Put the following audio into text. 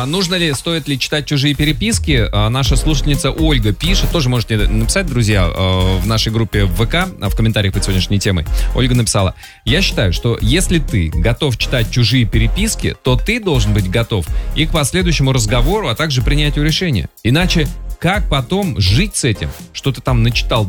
Нужно ли, стоит ли читать чужие переписки? Наша слушательница Ольга пишет, тоже можете написать, друзья, в нашей группе в ВК, в комментариях под сегодняшней темой. Ольга написала: я считаю, что если ты готов читать чужие переписки, то ты должен быть готов и к последующему разговору, а также принятию решения. Иначе как потом жить с этим, что ты там начитал